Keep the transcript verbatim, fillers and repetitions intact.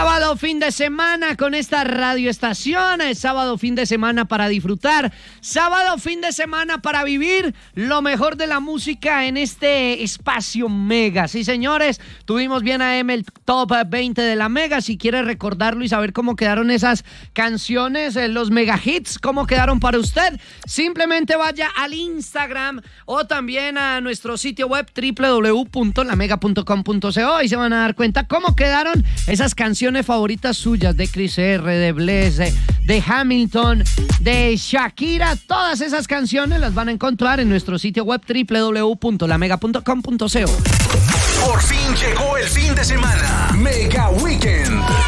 Sábado, fin de semana con esta radioestación. Es sábado, fin de semana para disfrutar. Sábado, fin de semana para vivir lo mejor de la música en este espacio Mega. Sí, señores, tuvimos bien a M el Top veinte de la Mega. Si quiere recordarlo y saber cómo quedaron esas canciones, los Mega Hits, cómo quedaron para usted, simplemente vaya al Instagram o también a nuestro sitio web doble u doble u doble u punto la mega punto com punto co y se van a dar cuenta cómo quedaron esas canciones favoritas suyas de Chris R, de Bless, de, de Hamilton, de Shakira. Todas esas canciones las van a encontrar en nuestro sitio web doble u doble u doble u punto la mega punto com punto co. Por fin llegó el fin de semana. Mega Weekend.